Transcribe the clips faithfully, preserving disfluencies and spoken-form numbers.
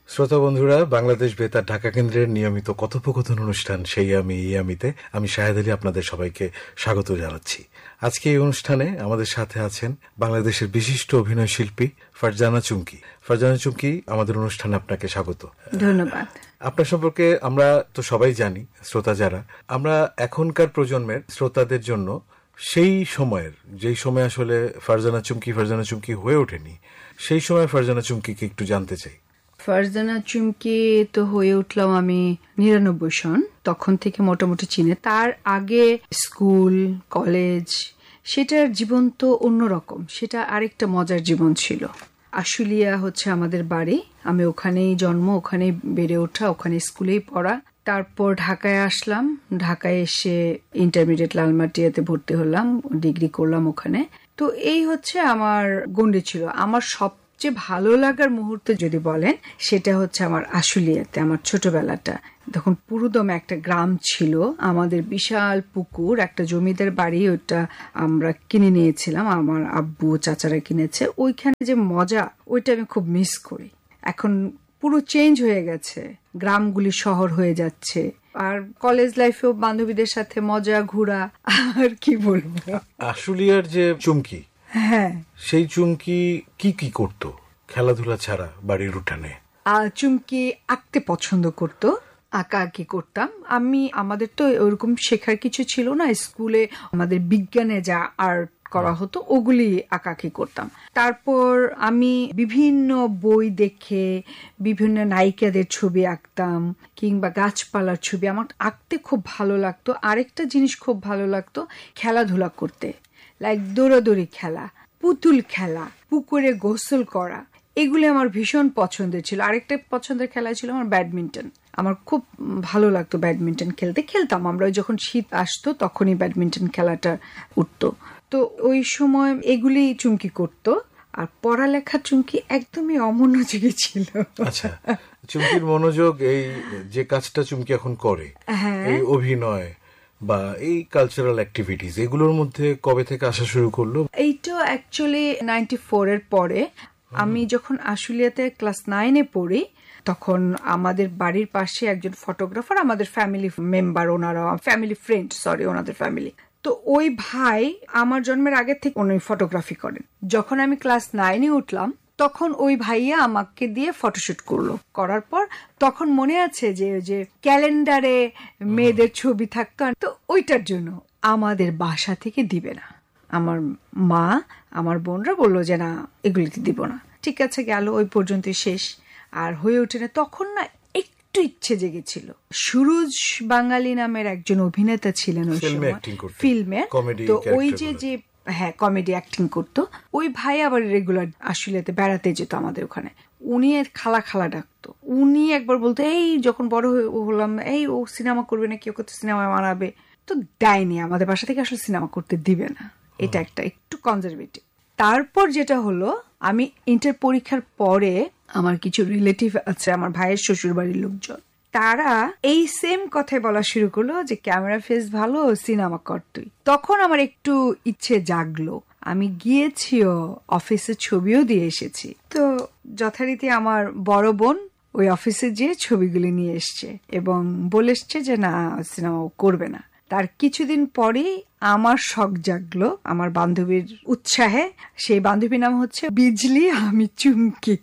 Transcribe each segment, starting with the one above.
শ্রোতা বন্ধুরা, বাংলাদেশ বেতার ঢাকা কেন্দ্রের নিয়মিত কথোপকথন অনুষ্ঠান সেই আমি এই আমিতে আমি শাহেদ আলী আপনাদের সবাইকে স্বাগত জানাচ্ছি। আজকে এই অনুষ্ঠানে আমাদের সাথে আছেন বাংলাদেশের বিশিষ্ট অভিনয় শিল্পী ফারজানা চুমকি। ফারজানা চুমকি, আমাদের অনুষ্ঠানে আপনাকে স্বাগত। ধন্যবাদ। আপনার সম্পর্কে আমরা তো সবাই জানি, শ্রোতা যারা, আমরা এখনকার প্রজন্মের শ্রোতাদের জন্য সেই সময়ের, যেই সময় আসলে ফারজানা চুমকি ফারজানা চুমকি হয়ে ওঠেনি, সেই সময় ফারজানা চুমকিকে একটু জানতে চাই। ফারজানা চুমকি তো হয়ে উঠলাম আমি নিরানব্বই সন, তখন থেকে মোটামুটি চিনে। তার আগে স্কুল কলেজ, সেটার জীবন তো অন্যরকম, সেটা আরেকটা মজার জীবন ছিল। আশুলিয়া হচ্ছে আমাদের বাড়ি, আমি ওখানেই জন্ম, ওখানেই বেড়ে ওঠা, ওখানে স্কুলেই পড়া। তারপর ঢাকায় আসলাম, ঢাকায় এসে ইন্টারমিডিয়েট লালমাটিয়াতে ভর্তি হলাম, ডিগ্রি করলাম ওখানে। তো এই হচ্ছে আমার গণ্ডি ছিল। আমার সব যে ভালো লাগার মুহূর্তে যদি বলেন, সেটা হচ্ছে আমার আশুলিয়াতে, আমার ছোটবেলাটা। তখন পুরোদমে একটা গ্রাম ছিল, আমাদের বিশাল পুকুর, একটা জমিদার বাড়ি, ওটা আমরা কিনে নিয়েছিলাম, আমার আব্বু চাচারা কিনেছে। ওইখানে যে মজা, ওইটা আমি খুব মিস করি। এখন পুরো চেঞ্জ হয়ে গেছে, গ্রামগুলি শহর হয়ে যাচ্ছে। আর কলেজ লাইফেও বান্ধবীদের সাথে মজা ঘোরা, আর কি বলবো। আশুলিয়ার যে চুমকি, হ্যাঁ, সেই চুমকি কি কি করতো খেলাধুলা ছাড়া বাড়ির উঠানে? চুমকি আঁকতে পছন্দ করতো, আঁকা আঁকি করতাম আমি। আমাদের তো ওরকম শেখার কিছু ছিল না, স্কুলে আমাদের বিজ্ঞানে যা আর্ট করা হতো ওগুলি আঁকাআঁকি করতাম। তারপর আমি বিভিন্ন বই দেখে বিভিন্ন নায়িকাদের ছবি আঁকতাম, কিংবা গাছপালার ছবি আমার আঁকতে খুব ভালো লাগতো। আরেকটা জিনিস খুব ভালো লাগতো, খেলাধুলা করতে, লাইক দৌড়াদৌড়ি খেলা, পুতুল খেলা, পুকুরে গোসল করা, এগুলি আমার ভীষণ পছন্দের ছিল। আরেকটা পছন্দের খেলা ছিল আমার ব্যাডমিন্টন। আমার খুব ভালো লাগতো ব্যাডমিন্টন খেলতে, খেলতাম আমরা। যখন শীত আসতো তখনই ব্যাডমিন্টন খেলাটা উঠতো। তো ওই সময় এগুলি চুমকি করতো। আর পড়ালেখা চুমকি একদমই অমনোযোগী ছিল। আচ্ছা, চুমকির মনোযোগ এই যে কাজটা চুমকি এখন করে, এই অভিনয় বা এই কালচারাল অ্যাক্টিভিটিস, এগুলোর মধ্যে কবে থেকে আসা শুরু করলো? এইটা অ্যাকচুয়ালি নাইনটি ফোর এর পরে। আমি যখন আশুলিয়াতে ক্লাস নাইনে পড়ি, তখন আমাদের বাড়ির পাশে একজন ফটোগ্রাফার, আমাদের ফ্যামিলি মেম্বার, ওনারা ফ্যামিলি ফ্রেন্ড, সরি ওনাদের ফ্যামিলি। তো ওই ভাই আমার জন্মের আগে থেকে উনি ফটোগ্রাফি করেন। যখন আমি ক্লাস নাইনে উঠলাম, তখন ওই ভাইয়া আমাকে দিয়ে ফটোশুট করলো। করার পর তখন মনে আছে যে যে ক্যালেন্ডারে মেয়েদের ছবি থাকতো, তো ওইটার জন্য আমাদের বাসা থেকে দিবে না। আমার মা, আমার বোনরা বললো যে না, এগুলিতে দিব না। ঠিক আছে, গেল, ওই পর্যন্ত শেষ। আর হয়ে ওঠে না। তখন না একটু ইচ্ছে জেগেছিল। সুরজ বাঙালি নামের একজন অভিনেতা ছিলেন ওই সময় ফিল্মে, তো ওই যে যে হ্যাঁ কমেডি অ্যাক্টিং করতো, ওই ভাই আবার রেগুলার আশুলিয়াতে বেড়াতে যেত আমাদের ওখানে। উনি খালা খালা ডাকতো। উনি একবার বলতো, এই যখন বড় হলাম, এই ও সিনেমা করবে না, কেউ করতে সিনেমা মানাবে। তো দেয়নি, আমাদের বাসা থেকে আসলে সিনেমা করতে দিবে না, এটা একটা একটু কনজারভেটিভ। তারপর যেটা হলো, আমি ইন্টার পরীক্ষার পরে আমার কিছু রিলেটিভ আছে, আমার ভাইয়ের শ্বশুর বাড়ির লোকজন, তারা এই সেম কথাই বলা শুরু করলো যে ক্যামেরা ফেস ভালো, সিনেমা কর তুই। তখন আমার একটু ইচ্ছে জাগলো, আমি গিয়েছিও, অফিসে ছবিও দিয়ে এসেছি। তো যথারীতি আমার বড় বোন ওই অফিসে যেয়ে ছবিগুলি নিয়ে এসছে এবং বলে এসছে যে না, সিনেমা করবে না। তার কিছুদিন পরেই আমার শখ জাগলো আমার বান্ধবীর উৎসাহে। সেই বান্ধবীর নাম হচ্ছে বিজলি, আমি চুমকি।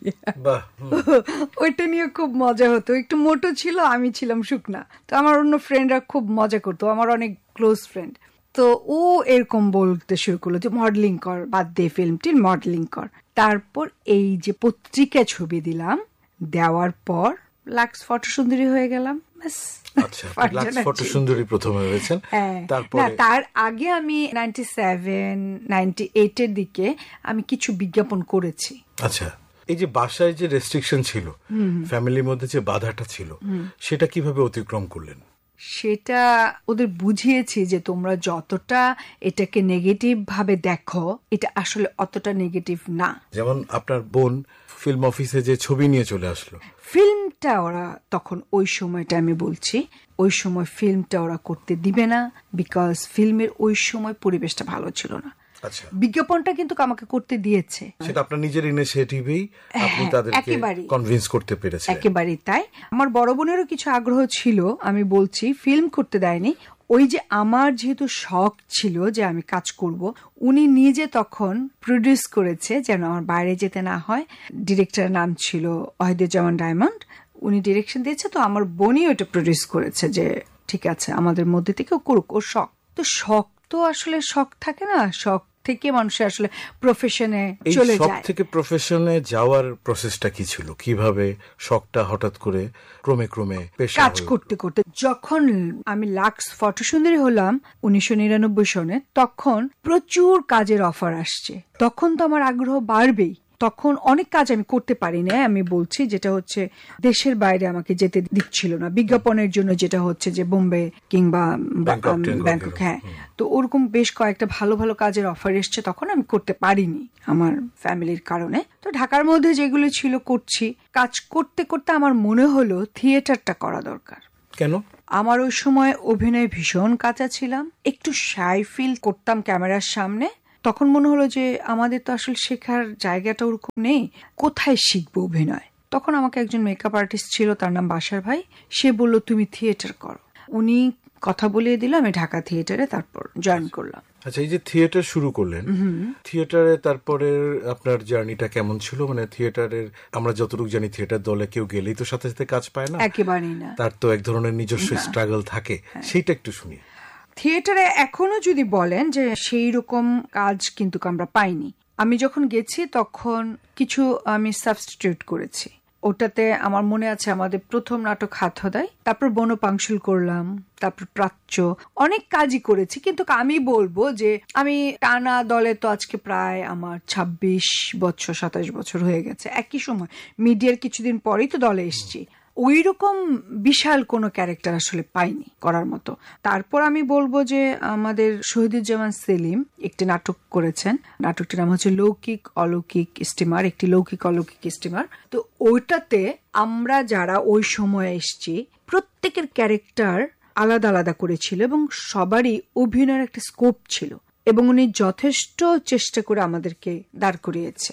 ওইটা নিয়ে খুব মজা হতো। একটু মোটো ছিল, আমি ছিলাম শুকনা। তো আমার অন্য ফ্রেন্ডরা খুব মজা করতো, আমার অনেক ক্লোজ ফ্রেন্ড। তো ও এরকম বলতে শুরু করলো যে মডেলিং কর, বাদ দে ফিল্মটির, মডেলিং কর। তারপর এই যে পত্রিকা ছবি দিলাম, দেওয়ার পর লাক্স ফটো সুন্দরী হয়ে গেলাম। তার আগে আমি নাইনটি সেভেন নাইনটি এইট এর দিকে আমি কিছু বিজ্ঞাপন করেছি। আচ্ছা, এই যে বাসায় যে রেস্ট্রিকশন ছিল, ফ্যামিলির মধ্যে যে বাধাটা ছিল, সেটা কিভাবে অতিক্রম করলেন? সেটা ওদের বুঝিয়েছি যে তোমরা যতটা এটাকে নেগেটিভ ভাবে দেখো, এটা আসলে অতটা নেগেটিভ না। যেমন আপনার বোন ফিল্ম অফিসে যে ছবি নিয়ে চলে আসলো, ফিল্মটা ওরা তখন, ওই সময়টা আমি বলছি, ওই সময় ফিল্মটা ওরা করতে দিবে না, বিকজ ফিল্মের ওই সময় পরিবেশটা ভালো ছিল না। আচ্ছা, বিজ্ঞাপনটা কিন্তু আমাকে করতে দিয়েছে, সেটা আপনার নিজের ইনিশিয়েটিভেই আপনি তাদেরকে কনভিন্স করতে পেরেছেন। একেবারেই তাই। আমার বড় বোনেরও কিছু আগ্রহ ছিল, আমি বলছি ফিল্ম করতে দেয়নি। ওই যে আমার যেহেতু শখ ছিল যে আমি কাজ করব, উনি নিজে তখন প্রডিউস করেছে যেন আমার বাইরে যেতে না হয়। ডিরেক্টরের নাম ছিল ওয়াহিদুজ্জামান ডায়মন্ড, উনি ডিরেকশন দিয়েছে, তো আমার বোনই ওটা প্রডিউস করেছে যে ঠিক আছে আমাদের মধ্যে থেকেও করুক, ওর শখ। তো শখ তো আসলে শখ থাকে না, শখ থেকে মানুষের আসলে প্রফেশনে চলে যায়। শখ থেকে প্রফেশনে যাওয়ার প্রসেসটা কি ছিল, কিভাবে শখটা হঠাৎ করে ক্রমে ক্রমে পেশা কাজ করতে করতে যখন আমি লাক্স ফটোসুন্দরী হলাম উনিশশো নিরানব্বই সনে, তখন প্রচুর কাজের অফার আসছে। তখন তো আমার আগ্রহ বাড়বেই। তখন অনেক কাজ আমি করতে পারি না, আমি বলছি, যেটা হচ্ছে দেশের বাইরে আমাকে যেতে দিচ্ছিল না বিজ্ঞাপনের জন্য, যেটা হচ্ছে যে বোম্বে কিংবা ব্যাংকক। হ্যাঁ, তো ওরকম বেশ কয়েকটা ভালো ভালো কাজের অফার এসছে, তখন আমি করতে পারিনি আমার ফ্যামিলির কারণে। তো ঢাকার মধ্যে যেগুলো ছিল করছি। কাজ করতে করতে আমার মনে হলো থিয়েটারটা করা দরকার। কেন? আমার ওই সময় অভিনয় ভীষণ কাঁচা ছিলাম, একটু শাই ফিল করতাম ক্যামেরার সামনে। তখন মনে হলো যে আমাদের তো আসলে শেখার জায়গাটা ওরকম নেই, কোথায় শিখবো অভিনয়। তখন আমাকে একজন মেকআপ আর্টিস্ট ছিল, তার নাম বাসার ভাই, সে বলল তুমি থিয়েটার করো। উনি কথা বলিয়ে দিল, আমি ঢাকা থিয়েটারে তারপর জয়েন করলাম। আচ্ছা, এই যে থিয়েটার শুরু করলেন, থিয়েটারে তারপরে আপনার জার্নিটা কেমন ছিল? মানে থিয়েটারের, আমরা যতটুকু জানি থিয়েটার দলে কেউ গেলেই তো সাথে সাথে কাজ পায় না, একেবারেই না, তার তো এক ধরনের নিজস্ব স্ট্রাগল থাকে, সেইটা একটু শুনি। থিয়েটারে এখনো যদি বলেন যে সেই রকম কাজ কিন্তু আমরা পাইনি। আমি যখন গেছি তখন কিছু আমি সাবস্টিটিউট করেছি। ওটাতে আমার মনে আছে আমাদের প্রথম নাটক হাতহদাই, তারপর বনপাংশুল করলাম, তারপর প্রাচ্য, অনেক কাজই করেছি। কিন্তু আমি বলবো যে আমি টানা দলে তো আজকে প্রায় আমার ছাব্বিশ বছর সাতাশ বছর হয়ে গেছে। একই সময় মিডিয়ার কিছুদিন পরেই তো দলে এসছি। ওই রকম বিশাল কোনো ক্যারেক্টার আসলে পাইনি করার মতো। তারপর আমি বলবো যে আমাদের শহীদুজ্জামান সেলিম একটি নাটক করেছেন, নাটকটির নাম হচ্ছে লৌকিক অলৌকিক স্টিমার, একটি লৌকিক অলৌকিক স্টিমার। তো ওইটাতে আমরা যারা ওই সময় এসছি প্রত্যেকের ক্যারেক্টার আলাদা আলাদা করেছিল এবং সবারই অভিনয়ের একটা স্কোপ ছিল, এবং উনি যথেষ্ট চেষ্টা করে আমাদেরকে দাঁড় করিয়েছে,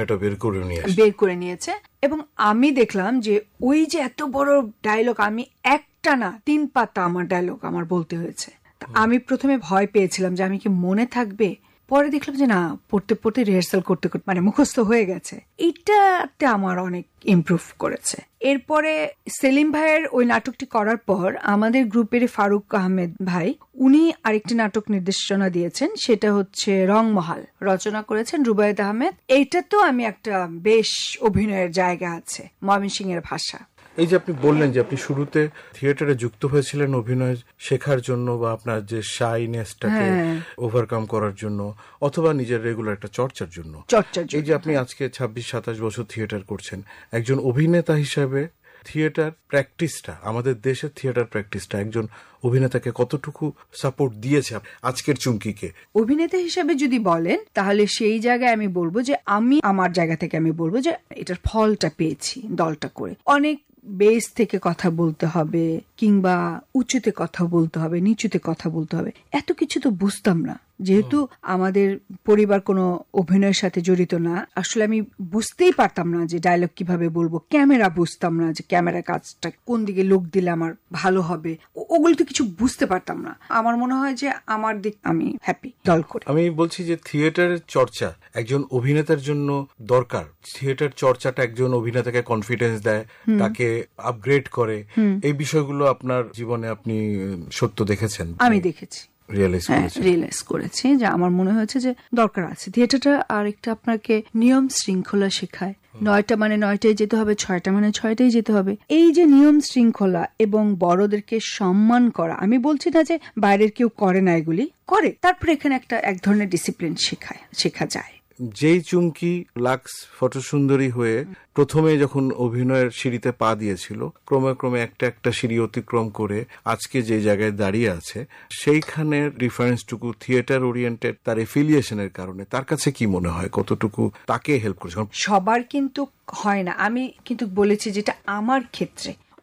বের করে নিয়েছে। এবং আমি দেখলাম যে ওই যে এত বড় ডায়লগ, আমি একটা না তিন পাতা আমার ডায়লগ আমার বলতে হয়েছে। আমি প্রথমে ভয় পেয়েছিলাম যে আমি কি মনে থাকবে, পরে দেখলাম যে না, পড়তে পড়তে রিহার্সাল করতে করতে মানে মুখস্থ হয়ে গেছে। এইটাতে আমার অনেক ইমপ্রুভ করেছে। এরপরে সেলিম ভাইয়ের ওই নাটকটি করার পর আমাদের গ্রুপের ফারুক আহমেদ ভাই, উনি আরেকটি নাটক নির্দেশনা দিয়েছেন, সেটা হচ্ছে রংমহল, রচনা করেছেন রুবায়েত আহমেদ। এইটা তো আমি একটা বেশ অভিনয়ের জায়গা আছে, ময়মনসিংহ এর ভাষা। এই যে আপনি বললেন যে আপনি শুরুতে থিয়েটারে যুক্ত হয়েছিলেন অভিনয় শেখার জন্য, বা আপনার যে শাইনেসটাকে ওভারকাম করার জন্য, অথবা নিজের রেগুলার একটা চর্চার জন্য। এই যে আপনি আজকে ছাব্বিশ সাতাশ বছর থিয়েটার করছেন, একজন অভিনেতা হিসাবে থিয়েটার প্র্যাকটিসটা, আমাদের দেশের থিয়েটার প্র্যাকটিসটা একজন অভিনেতাকে কতটুকু সাপোর্ট দিয়েছে আজকের চুমকিকে? অভিনেতা হিসাবে যদি বলেন তাহলে সেই জায়গায় আমি বলবো যে আমি আমার জায়গা থেকে আমি বলবো যে এটার ফলটা পেয়েছি দলটা করে। অনেক বেস থেকে কথা বলতে হবে, কিংবা উঁচুতে কথা বলতে হবে, নিচুতে কথা বলতে হবে, এত কিছু তো বুঝতাম না। যেহেতু আমাদের পরিবার কোনো অভিনয়ের সাথে জড়িত না, আসলে আমি বুঝতেই পারতাম না যে ডায়লগ কিভাবে বলবো, ক্যামেরা বুঝতাম না যে ক্যামেরা কাজটা কোন দিকে লোক দিলে আমার ভালো হবে, ওগুলো তো কিছু বুঝতে পারতাম না। আমার মনে হয় যে আমার দিক আমি হ্যাপি দল করে। আমি বলছি যে থিয়েটারের চর্চা একজন অভিনেতার জন্য দরকার। থিয়েটার চর্চাটা একজন অভিনেতাকে কনফিডেন্স দেয়, তাকে আপগ্রেড করে। এই বিষয়গুলো আপনার জীবনে আপনি সত্য দেখেছেন? আমি দেখেছি, রিয়েলাইজ করেছি যে আমার মনে হয়েছে যে দরকার আছে থিয়েটারটা। আর একটা আপনাকে নিয়ম শৃঙ্খলা শেখায়, নয়টা মানে নয়টায় যেতে হবে, ছয়টা মানে ছয়টায় যেতে হবে। এই যে নিয়ম শৃঙ্খলা এবং বড়দেরকে সম্মান করা, আমি বলছি না যে বাইরের কেউ করে না, এগুলি করে। তারপরে এখানে একটা এক ধরনের ডিসিপ্লিন শেখায় শেখা যায়। যেই চুমকি লাক্স ফটোসুন্দরী হয়ে প্রথমে যখন অভিনয়ের সিঁড়িতে পা দিয়েছিল, ক্রমে ক্রমে একটা একটা সিঁড়ি অতিক্রম করে আজকে যে জায়গায় দাঁড়িয়ে আছে, সেইখানের ডিফারেন্সটুকু থিয়েটার ওরিয়েন্টেড তার এফিলিয়েশনের কারণে তার কাছে কি মনে হয়, কতটুকু তাকে হেল্প করেছে? সবার কিন্তু হয় না, আমি কিন্তু বলেছি যেটা আমার ক্ষেত্রে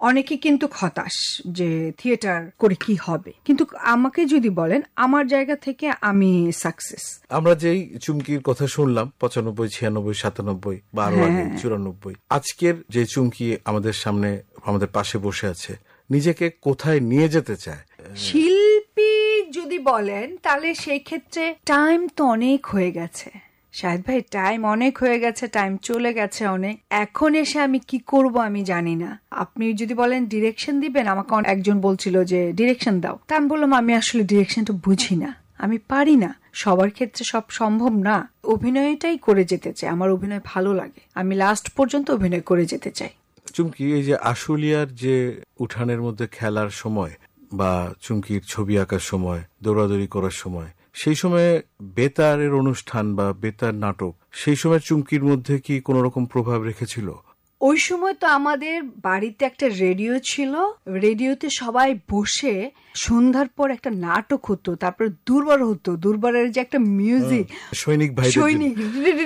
অনেকে কিন্তু হতাশ যে থিয়েটার করে কি হবে, কিন্তু আমাকে যদি বলেন আমার জায়গা থেকে আমি সাকসেস। আমরা যেই চুমকির কথা শুনলাম পঁচানব্বই, ছিয়ানব্বই, সাতানব্বই বা আরো আগে চুরানব্বই, আজকের যে চুমকি আমাদের সামনে আমাদের পাশে বসে আছে, নিজেকে কোথায় নিয়ে যেতে চায়? শিল্পী যদি বলেন তাহলে সেই ক্ষেত্রে টাইম তো অনেক হয়ে গেছে শাহেদ ভাই, টাইম অনেক হয়ে গেছে, টাইম চলে গেছে অনেক। এখন এসে আমি কি করব আমি জানি না। আপনি যদি বলেন ডিরেকশন দিবেন, আমাকে একজন বলছিল যে ডিরেকশন দাও, তা আমি বললাম আমি আসলে ডিরেকশনটা বুঝি না, আমি পারি না, সবার ক্ষেত্রে সব সম্ভব না। অভিনয়টাই করে যেতে চাই, আমার অভিনয় ভালো লাগে, আমি লাস্ট পর্যন্ত অভিনয় করে যেতে চাই। চুমকি, এই যে আশুলিয়ার যে উঠানের মধ্যে খেলার সময় বা চুমকির ছবি আঁকার সময়, দৌড়াদৌড়ি করার সময়, সেই সময় বেতারের অনুষ্ঠান বা বেতার নাটক, সেই সময় চুমকির মধ্যে কি কোন রকম প্রভাব রেখেছিল? ওই সময় তো আমাদের বাড়িতে একটা রেডিও ছিল, রেডিওতে সবাই বসে সন্ধ্যার পর একটা নাটক হতো, তারপরে দুর্বার হতো, দুর্বারের যে একটা মিউজিক সৈনিক ভাই সৈনিক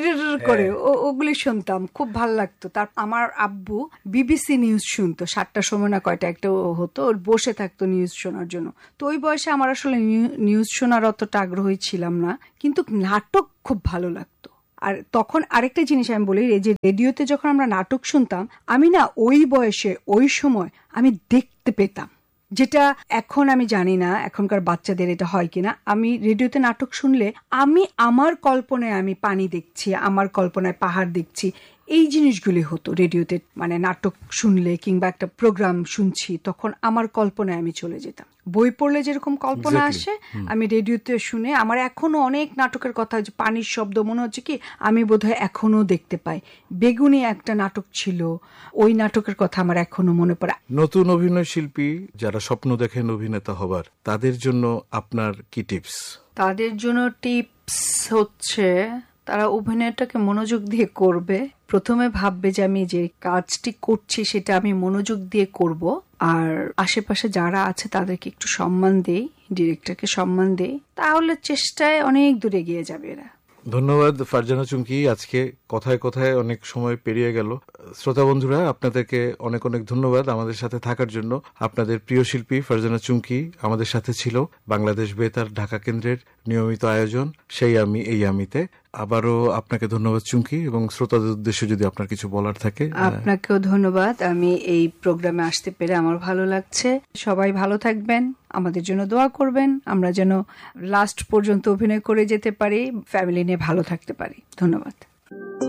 করে ওগুলি শুনতাম, খুব ভাল লাগতো। তার আমার আব্বু বিবিসি নিউজ শুনতো, সাতটার সময় না কয়টা একটা হতো, ওর বসে থাকতো নিউজ শোনার জন্য। তো ওই বয়সে আমার আসলে নিউজ শোনার অতটা আগ্রহী ছিলাম না, কিন্তু নাটক খুব ভালো লাগতো। আর তখন আরেকটা জিনিস আমি বলি, এই যে রেডিওতে যখন আমরা নাটক শুনতাম, আমি না ওই বয়সে ওই সময় আমি দেখতে পেতাম, যেটা এখন আমি জানি না এখনকার বাচ্চাদের এটা হয় কিনা। আমি রেডিওতে নাটক শুনলে আমি আমার কল্পনায় আমি পানি দেখছি, আমার কল্পনায় পাহাড় দেখছি, এই জিনিসগুলি হতো রেডিওতে। মানে নাটক শুনলে কিংবা একটা প্রোগ্রাম শুনছি, তখন আমার কল্পনায় আমি চলে যেতাম। বই পড়লে যেরকম কল্পনা আসে, আমি রেডিওতে শুনে আমার এখনো অনেক নাটকের কথা, যে পানির শব্দ মনে হচ্ছে কি আমি বোধহয় এখনো দেখতে পাই। বেগুনি একটা নাটক ছিল, ওই নাটকের কথা আমার এখনো মনে পড়ে। নতুন অভিনয় শিল্পী যারা স্বপ্ন দেখেন অভিনেতা হবার, তাদের জন্য আপনার কি টিপস? তাদের জন্য টিপস হচ্ছে তারা অভিনয়টাকে মনোযোগ দিয়ে করবে। প্রথমে ভাববে যে আমি যে কাজটি করছি সেটা আমি মনোযোগ দিয়ে করব, আর আশেপাশে যারা আছে তাদেরকে একটু সম্মান দেই, ডিরেক্টরকে সম্মান দেই, তাহলে চেষ্টায় অনেক দূরে এগিয়ে যাবে এরা। ধন্যবাদ ফারজানা চুমকি, আজকে কথায় কথায় অনেক সময় পেরিয়ে গেল। শ্রোতা বন্ধুরা, আপনাদেরকে অনেক অনেক ধন্যবাদ আমাদের সাথে থাকার জন্য। আপনাদের প্রিয় শিল্পী ফারজানা চুমকি আমাদের সাথে ছিল বাংলাদেশ বেতার ঢাকা কেন্দ্রের নিয়মিত আয়োজন সেই আমি এই আমিতে। আবারও আপনাকে ধন্যবাদ চুমকি, এবং শ্রোতাদের উদ্দেশ্যে যদি আপনার কিছু বলার থাকে। আপনাকেও ধন্যবাদ, আমি এই প্রোগ্রামে আসতে পেরে আমার ভালো লাগছে। সবাই ভালো থাকবেন, আমাদের জন্য দোয়া করবেন, আমরা যেন লাস্ট পর্যন্ত অভিনয় করে যেতে পারি, ফ্যামিলি নিয়ে ভালো থাকতে পারি। ধন্যবাদ।